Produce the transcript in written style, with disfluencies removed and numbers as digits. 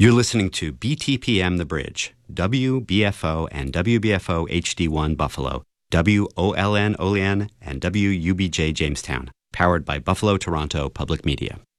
You're listening to BTPM The Bridge, WBFO and WBFO HD1 Buffalo, WOLN Olean, and WUBJ Jamestown, powered by Buffalo Toronto Public Media.